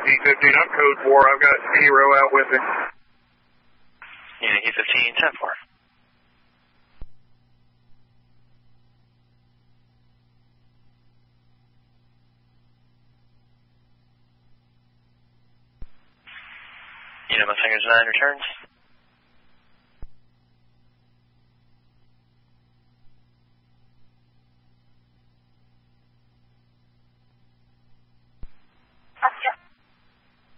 E15, I'm code 4. I've got Hero out with me. Unit E15, 10-4. Unit Mustanger's 9 returns.